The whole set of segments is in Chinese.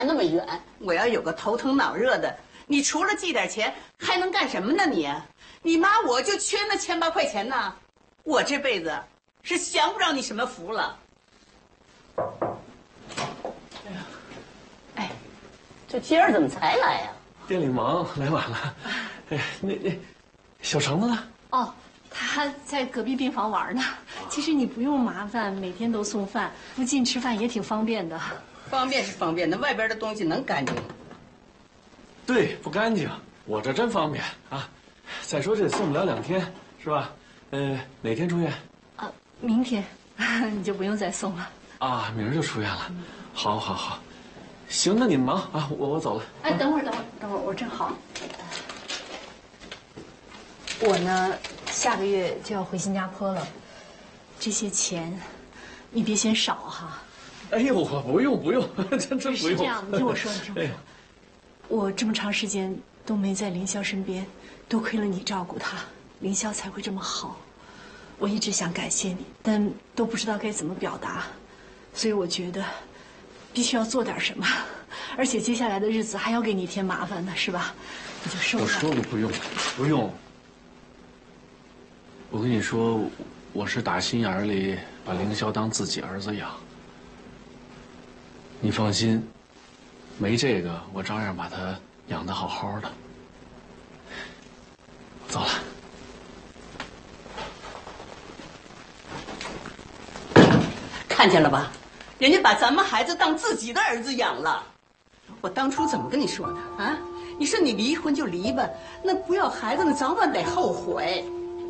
那么远。 我要有个头疼脑热的，你除了寄点钱还能干什么呢你？你妈我就缺那1800块钱呢，我这辈子是享不着你什么福了。 哎，这今儿怎么才来呀？ 店里忙，来晚了。哎，那小橙子呢？ 哦，他在隔壁病房玩呢。其实你不用麻烦，每天都送饭，附近吃饭也挺方便的。 方便是方便，那外边的东西能干净？ 对，不干净。我这真方便啊！再说这送不了2天，是吧？哪天出院？ 明天你就不用再送了。 啊，明儿就出院了。好，好，好。行，那你们忙啊，我走了。 哎，等会儿，我正好。我呢，下个月就要回新加坡了，这些钱，你别嫌少哈。 哎呦，我不用，真不用。 是这样，你听我说，我这么长时间都没在凌霄身边，多亏了你照顾他，凌霄才会这么好。我一直想感谢你，但都不知道该怎么表达，所以我觉得必须要做点什么，而且接下来的日子还要给你添麻烦呢，是吧？你就收下。 我说过不用。我跟你说，我是打心眼里把凌霄当自己儿子养。你放心，没这个我照样把他养得好好的。走了。 看见了吧，人家把咱们孩子当自己的儿子养了。我当初怎么跟你说的啊？你说你离婚就离吧，那不要孩子，那早晚得后悔。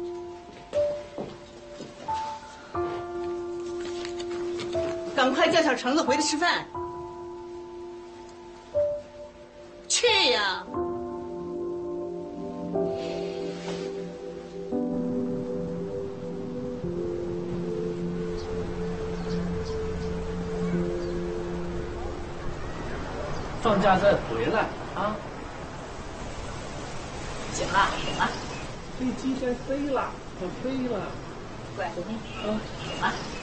赶快叫小橙子回来吃饭。去呀！ 放假再回来啊！ 行了， 飞机该飞了，快飞了。 乖，啊，行了。